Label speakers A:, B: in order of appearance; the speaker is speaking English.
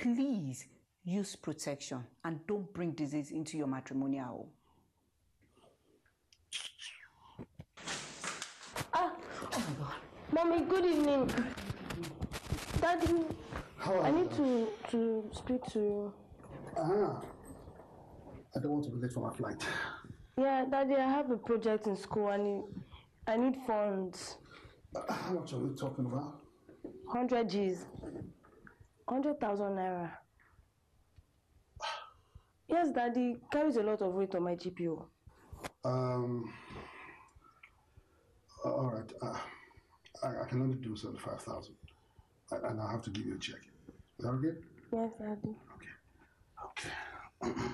A: please use protection and don't bring disease into your matrimonial home.
B: Oh my God. Mommy, good evening. Daddy, I need to speak to you.
C: I don't want to be late for my flight.
B: Yeah, Daddy, I have a project in school and I need funds.
C: How much are we talking about?
B: 100 G's. 100,000 naira. Yes, Daddy, carries a lot of weight on my GPO.
C: All right. I can only do 75,000, and I have to give you a check. Is that okay?
B: Yes, Daddy.
C: Okay.